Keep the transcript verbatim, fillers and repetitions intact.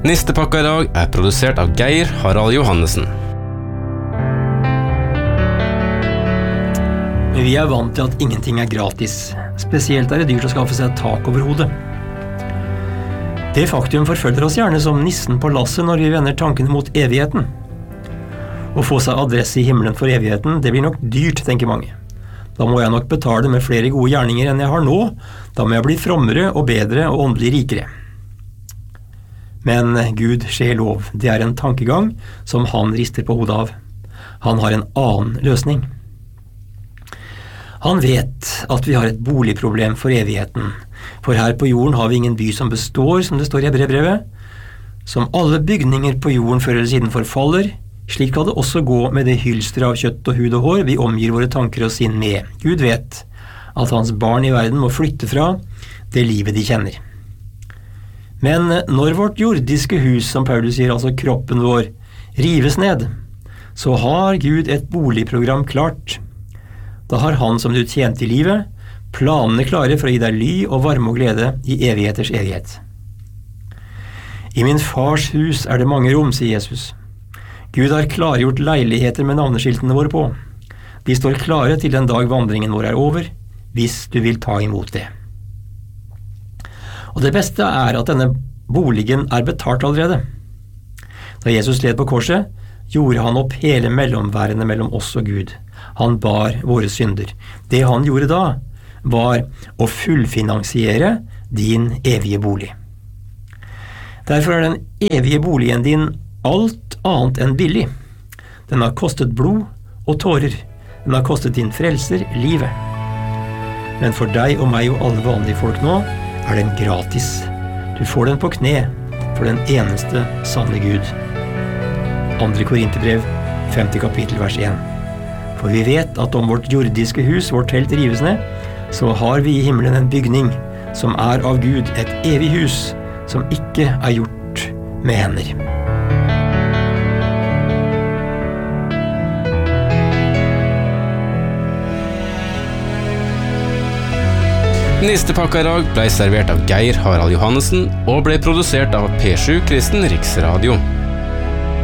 Nistepakka i dag er produsert av Geir Harald Johannessen. Vi er vant til at ingenting er gratis. Spesielt er det dyrt å skaffe seg tak over hodet. Det faktum forfølger oss gjerne som nissen på lasset når vi vender tankene mot evigheten. Å få seg adresse i himmelen for evigheten, det blir nok dyrt, tenker mange. Da må jeg nok betale med flere gode gjerninger enn jeg har nå. Da må jeg bli frommere og bedre og åndelig rikere. Men Gud skjer lov, det er en tankegang som han rister på hodet av. Han har en annen løsning. Han vet at vi har et boligproblem for evigheten, for her på jorden har vi ingen by som består, som det står i Hebreerbrevet. Som alle bygninger på jorden før eller siden forfaller, slik kan det også gå med det hylster av kjøtt og hud og hår vi omgir våre tanker og sinn med. Gud vet at hans barn i verden må flytte fra det livet de kjenner. Men når vårt jordiske hus, som Paulus sier, altså kroppen vår, rives ned, så har Gud et boligprogram klart. Da har han som du tjente i livet, planene klare for å gi deg ly og varme og glede i evigheters evighet. I min fars hus er det mange rom, sier Jesus. Gud har klargjort leiligheter med navneskiltene våre på. De står klare til den dag vandringen vår er over, hvis du vil ta imot det. Og det beste er at denne boligen er betalt allerede. Da Jesus led på korset, gjorde han opp hele mellomværende mellom oss og Gud. Han bar våre synder. Det han gjorde da, var å fullfinansiere din evige bolig. Derfor er den evige boligen din alt annet enn billig. Den har kostet blod og tårer. Den har kostet din frelser livet. Men for deg og meg og alle vanlige folk nå, er den gratis. Du får den på kne for den eneste sanne Gud. Andre Korinterbrev, femte kapittel, vers én. For vi vet at om vårt jordiske hus, vårt telt rives ned, så har vi i himmelen en bygning som er av Gud, et evig hus som ikke er gjort med hender. Nistepakka i dag ble servert av Geir Harald Johannessen og ble produsert av P sju Kristen Riksradio.